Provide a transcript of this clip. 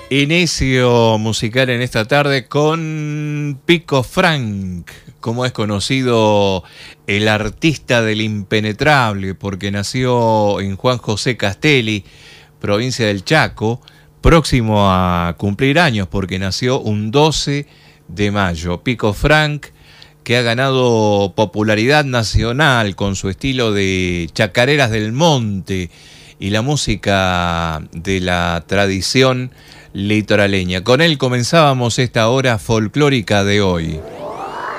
Inicio musical en esta tarde con Pico Frank, como es conocido el artista del impenetrable, porque nació en Juan José Castelli, provincia del Chaco, próximo a cumplir años, porque nació un 12 de mayo. Pico Frank, que ha ganado popularidad nacional con su estilo de chacareras del monte y la música de la tradición litoraleña. Con él comenzábamos esta hora folclórica de hoy.